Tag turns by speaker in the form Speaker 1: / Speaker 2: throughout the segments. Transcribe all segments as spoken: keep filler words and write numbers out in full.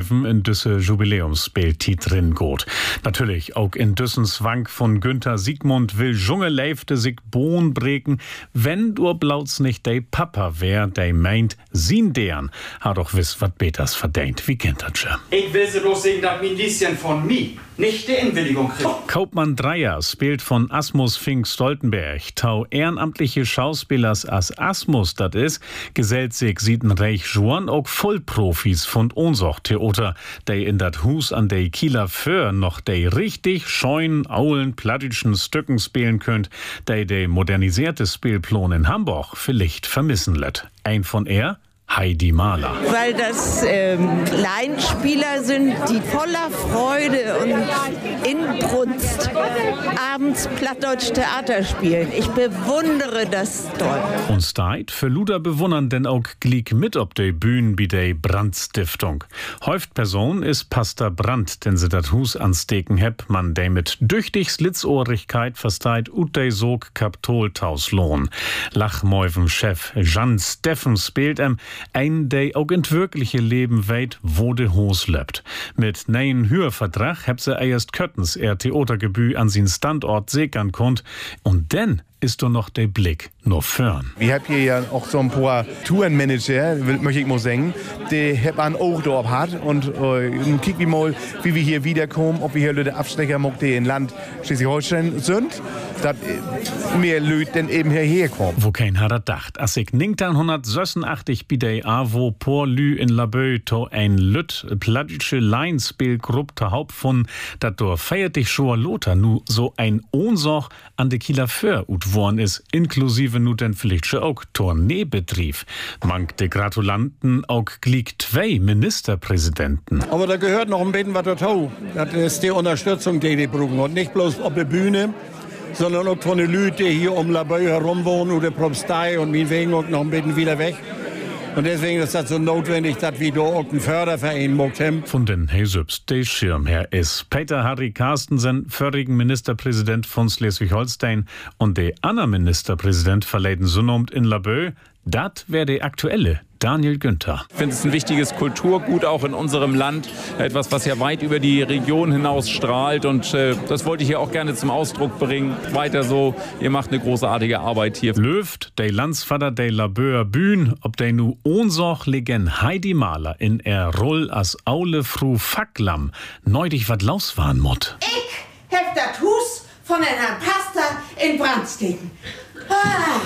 Speaker 1: Lachmäuven in düsse Jubiläumsspieltit drin geht. Natürlich auch in düssen Swank von Günther Siegmund will Junge leifte sich Bohn breken, wenn du blauts nicht de Papa wär, de meint, sin deren, hat doch wiss wat beters verdient, wie kennt das schon.
Speaker 2: Ich will sie bloß sehen, dass mein Lieschen von mir nicht die Einwilligung kriegt.
Speaker 1: Kaupmann Dreier spielt von Asmus Fink Stoltenberg. Tau ehrenamtliche Schauspielers as Asmus dat is, gesellt sich sieten reich Juan auch Vollprofis von Ohnsoch Theater, de in dat Hus an de Kieler Föhr noch de richtig scheuen, aulen, plattischen Stücken spielen könnt, de de modernisierte Spielplan in Hamburg vielleicht vermissen lässt. Ein von er? Heidi Mahler.
Speaker 3: Weil das ähm, Laienspieler sind, die voller Freude und Inbrunst abends Plattdeutsch Theater spielen. Ich bewundere das toll.
Speaker 1: Und steit für Luder bewundern denn auch gliek mit ob de Bühnen bi de Brandstiftung. Häuft Person ist Pastor Brandt, denn se dat Hus ansteken heb, man de mit düchtig Slitzohrigkeit versteit ut de sog Kaptoltaus lohn. Lachmäuven Chef Jan Steffen spielt em, ein der auch in wirkliche Leben weit, wo de Hos lebt. Mit neuen Hörvertrag habt se erst Köttens er Theatergebühr an sin Standort säkern konnt und denn ist doch noch der Blick nur fern.
Speaker 4: Wir haben hier ja auch so ein paar Tourenmanager, möchte ich mal sagen, die haben einen auch dort hat und äh, kicken wir mal, wie wir hier wiederkommen, ob wir hier Leute Abstecher machen, die in Land Schleswig-Holstein sind, dass mehr Leute dann eben hierher kommen.
Speaker 1: Wo kein hat er dacht, als ich neunzehnhundertsechsundachtzig bei der A wo por Lü in Labö to ein Lüt plattische Leinspielgruppe der Haupt von, dat do feiert dich schon Lothar nu so ein Ohnsoch an de Kieler Föhr ut worden ist, inklusive nu den vielleicht schon auch Tourneebetrieb. Mank de Gratulanten auch gliek zwei Ministerpräsidenten.
Speaker 5: Aber da gehört noch ein bisschen was dazu. Das ist die Unterstützung, die die brauchen. Und nicht bloß auf der Bühne, sondern auch von den Leuten, die hier um Labö herum wohnen oder Propstei und meinetwegen auch noch ein bisschen wieder weg. Und deswegen ist das so notwendig, dass wir da auch einen Förderverein machen.
Speaker 1: Von den Hesübs, der Schirmherr ist Peter Harry Carstensen, vorigen Ministerpräsident von Schleswig-Holstein und der andere Ministerpräsident verleden Sunnomt in Labö. Dat wär der aktuelle Daniel Günther.
Speaker 6: Ich finde es ein wichtiges Kulturgut auch in unserem Land. Etwas, was ja weit über die Region hinaus strahlt. Und äh, das wollte ich hier auch gerne zum Ausdruck bringen. Weiter so, ihr macht eine großartige Arbeit hier.
Speaker 1: Löft, der Landsvater der Laböer Bühn, ob der nu Ohnsoch legen Heidi Mahler in er Roll as Aule Fru Facklam neudig wat laus waren mott.
Speaker 3: Ich hab das Hus von einer Pasta in Brandsteken. Ah.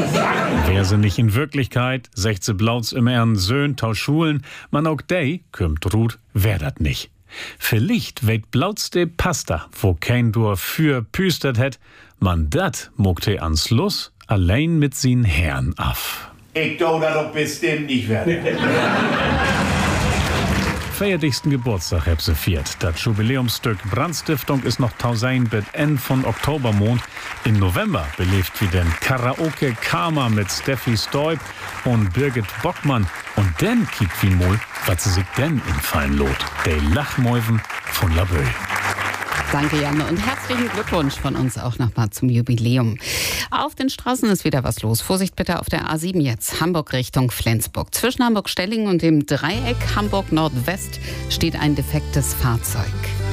Speaker 1: Wer sie nicht in Wirklichkeit, sechze Blauts im Ehren Söhn tausch Schulen, man auch dei, kümmt Ruth, wer dat nicht. Vielleicht weht Blauts de Pasta, wo kein Dur für püstert het, man dat mogte ans Luss allein mit sin Herrn af.
Speaker 4: Ich glaube, das doch bestimmt nicht werden.
Speaker 1: Feierlichsten Geburtstag hab sie viert. Das Jubiläumsstück Brandstiftung ist noch tausein bet End von Oktobermond. Im November belebt wieder den Karaoke Karma mit Steffi Stoib und Birgit Bockmann. Und dann kickt wie mol, was sie sich denn in Fallen lot. Der Lachmäuven von Labö.
Speaker 7: Danke, Janne, und herzlichen Glückwunsch von uns auch nochmal zum Jubiläum. Auf den Straßen ist wieder was los. Vorsicht bitte auf der A sieben jetzt, Hamburg Richtung Flensburg. Zwischen Hamburg-Stellingen und dem Dreieck Hamburg Nordwest steht ein defektes Fahrzeug.